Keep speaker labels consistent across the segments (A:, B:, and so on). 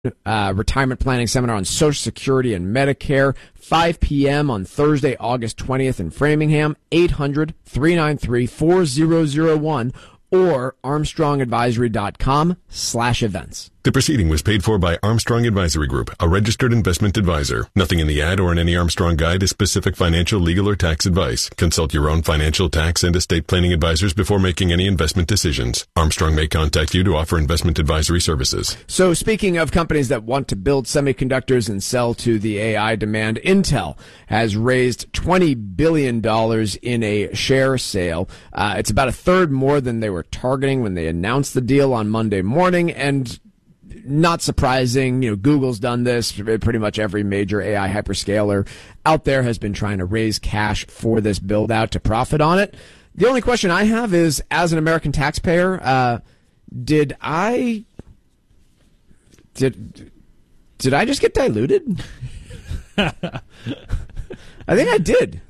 A: retirement planning seminar on Social Security and Medicare, 5 p.m. on Thursday, August 20th in Framingham, 800-393-4001 or armstrongadvisory.com/events.
B: The proceeding was paid for by Armstrong Advisory Group, a registered investment advisor. Nothing in the ad or in any Armstrong guide is specific financial, legal, or tax advice. Consult your own financial, tax, and estate planning advisors before making any investment decisions. Armstrong may contact you to offer investment advisory services.
A: So speaking of companies that want to build semiconductors and sell to the AI demand, Intel has raised $20 billion in a share sale. It's about a third more than they were targeting when they announced the deal on Monday morning, and not surprising, Google's done this. Pretty much every major AI hyperscaler out there has been trying to raise cash for this build out to profit on it. The only question I have is, as an American taxpayer, did I just get diluted? I think I did.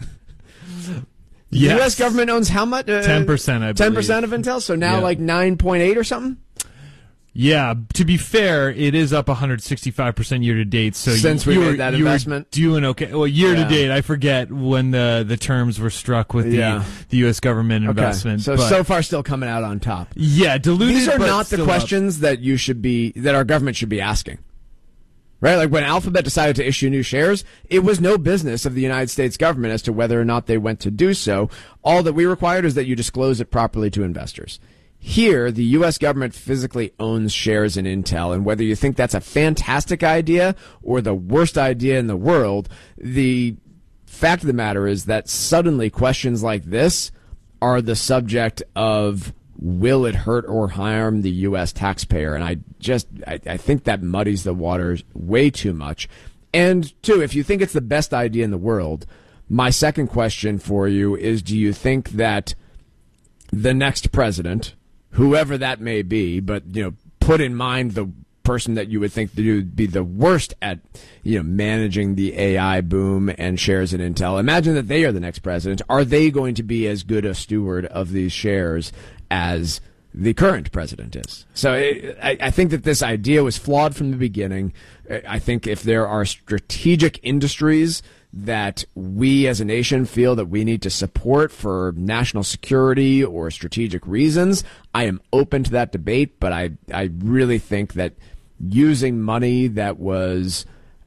A: The
C: Yes.
A: U.S. government owns how much?
C: 10%, I believe.
A: 10% of Intel, so now like 9.8 or something?
C: Yeah, to be fair, it is up 165% year to date. So
A: since we made that investment,
C: you were doing okay. Well, year to date, I forget when the terms were struck with the U.S. government investment.
A: So far, still coming out on top.
C: Yeah, diluted.
A: These are
C: but
A: not the
C: still
A: questions that our government should be asking. Right? Like when Alphabet decided to issue new shares, it was no business of the United States government as to whether or not they went to do so. All that we required is that you disclose it properly to investors. Here, the U.S. government physically owns shares in Intel, and whether you think that's a fantastic idea or the worst idea in the world, the fact of the matter is that suddenly questions like this are the subject of, will it hurt or harm the U.S. taxpayer? And I think that muddies the waters way too much. And two, if you think it's the best idea in the world, my second question for you is, do you think that the next president, whoever that may be, but put in mind the person that you would think would be the worst at managing the AI boom and shares in Intel, imagine that they are the next president. Are they going to be as good a steward of these shares as the current president is? So I think that this idea was flawed from the beginning. I think if there are strategic industries that we as a nation feel that we need to support for national security or strategic reasons, I am open to that debate, but I really think that using money that was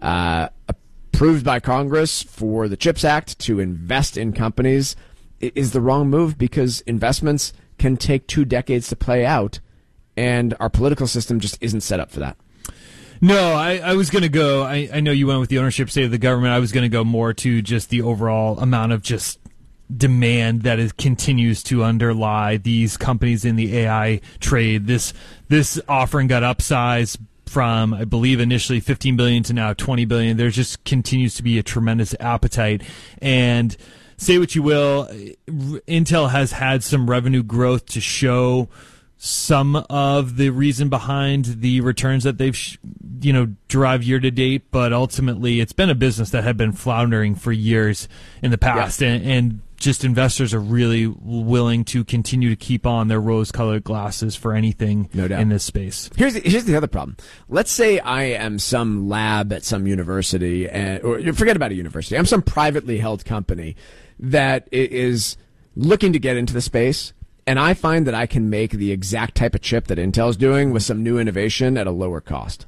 A: approved by Congress for the CHIPS Act to invest in companies is the wrong move, because investments can take 2 decades to play out, and our political system just isn't set up for that.
C: No, I was going to go, I know you went with the ownership state of the government. I was going to go more to just the overall amount of just demand that continues to underlie these companies in the AI trade. This offering got upsized from, I believe, initially $15 billion to now $20 billion. There just continues to be a tremendous appetite. And say what you will, Intel has had some revenue growth to show some of the reason behind the returns that they've derived year to date, but ultimately it's been a business that had been floundering for years in the past, and just investors are really willing to continue to keep on their rose-colored glasses for anything in this space.
A: Here's the other problem. Let's say I am some lab at some university, or forget about a university. I'm some privately held company that is looking to get into the space, and I find that I can make the exact type of chip that Intel's doing with some new innovation at a lower cost.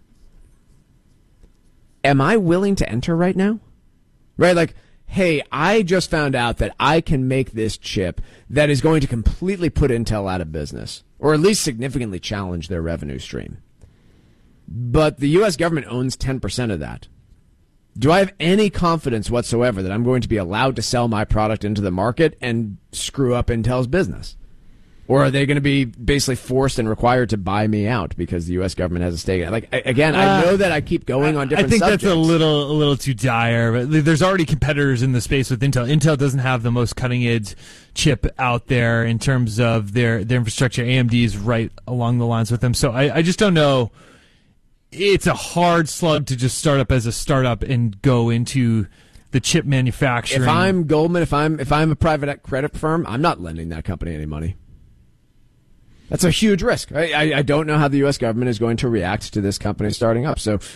A: Am I willing to enter right now? Right? Like, hey, I just found out that I can make this chip that is going to completely put Intel out of business, or at least significantly challenge their revenue stream. But the U.S. government owns 10% of that. Do I have any confidence whatsoever that I'm going to be allowed to sell my product into the market and screw up Intel's business? Or are they going to be basically forced and required to buy me out because the U.S. government has a stake in it? Like, again, I know that I keep going on different subjects.
C: I think that's a little too dire. But there's already competitors in the space with Intel. Intel doesn't have the most cutting-edge chip out there in terms of their infrastructure. AMD is right along the lines with them. So I just don't know. It's a hard slug to just start up as a startup and go into the chip manufacturing.
A: If I'm Goldman, if I'm a private credit firm, I'm not lending that company any money. That's a huge risk. I don't know how the U.S. government is going to react to this company starting up. So